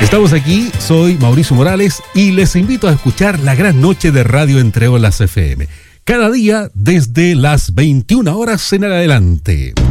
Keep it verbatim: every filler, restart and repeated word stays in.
Estamos aquí, soy Mauricio Morales y les invito a escuchar la gran noche de Radio Entre Olas F M. Cada día desde las veintiuna horas en adelante.